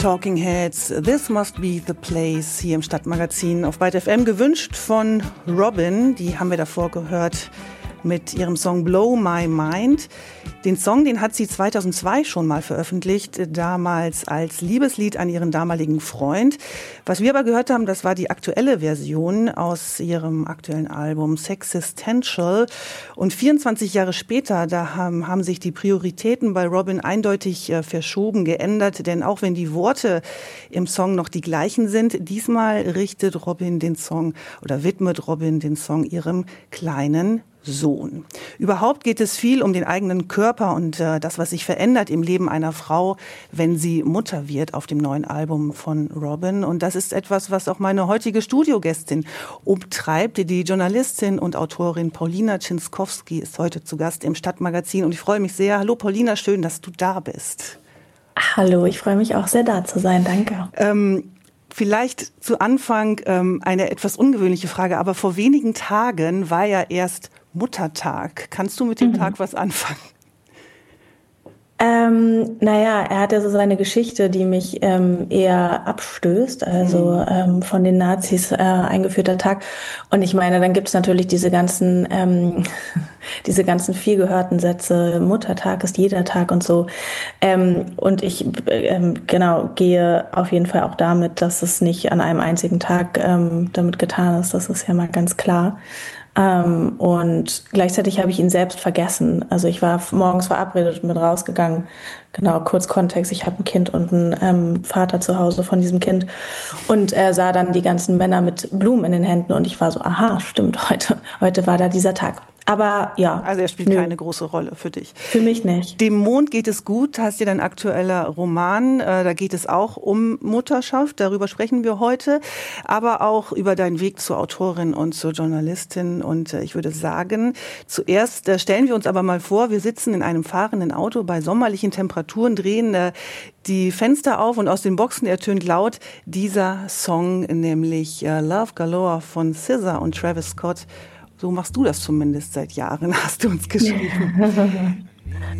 Talking Heads, This Must Be the Place hier im Stadtmagazin auf Byte FM, gewünscht von Robyn. Die haben wir davor gehört mit ihrem Song Blow My Mind. Den Song, den hat sie 2002 schon mal veröffentlicht, damals als Liebeslied an ihren damaligen Freund. Was wir aber gehört haben, das war die aktuelle Version aus ihrem aktuellen Album Sexistential. Und 24 Jahre später, da haben sich die Prioritäten bei Robyn eindeutig verschoben, geändert. Denn auch wenn die Worte im Song noch die gleichen sind, diesmal richtet Robyn den Song oder widmet Robyn den Song ihrem kleinen Sohn. Überhaupt geht es viel um den eigenen Körper und das, was sich verändert im Leben einer Frau, wenn sie Mutter wird, auf dem neuen Album von Robyn. Und das ist etwas, was auch meine heutige Studiogästin umtreibt. Die Journalistin und Autorin Paulina Czinskowski ist heute zu Gast im Stadtmagazin und ich freue mich sehr. Hallo Paulina, schön, dass du da bist. Hallo, ich freue mich auch sehr, da zu sein. Danke. Vielleicht zu Anfang eine etwas ungewöhnliche Frage, aber vor wenigen Tagen war ja erst Muttertag. Kannst du mit dem Tag was anfangen? Naja, er hat ja so seine Geschichte, die mich eher abstößt, also von den Nazis eingeführter Tag. Und ich meine, dann gibt es natürlich diese ganzen viel gehörten Sätze, Muttertag ist jeder Tag und so. Und ich gehe auf jeden Fall auch damit, dass es nicht an einem einzigen Tag damit getan ist. Das ist ja mal ganz klar. Und gleichzeitig habe ich ihn selbst vergessen. Also ich war morgens verabredet und bin rausgegangen. Genau, kurz Kontext. Ich habe ein Kind und einen Vater zu Hause von diesem Kind und sah dann die ganzen Männer mit Blumen in den Händen und ich war so, aha, stimmt, heute war da dieser Tag. Aber ja. Also er spielt keine große Rolle für dich. Für mich nicht. Dem Mond geht es gut, hast du dein aktueller Roman. Da geht es auch um Mutterschaft, darüber sprechen wir heute. Aber auch über deinen Weg zur Autorin und zur Journalistin. Und ich würde sagen, zuerst stellen wir uns aber mal vor, wir sitzen in einem fahrenden Auto bei sommerlichen Temperaturen, drehen die Fenster auf und aus den Boxen ertönt laut dieser Song, nämlich Love Galore von SZA und Travis Scott. So machst du das zumindest seit Jahren, hast du uns geschrieben.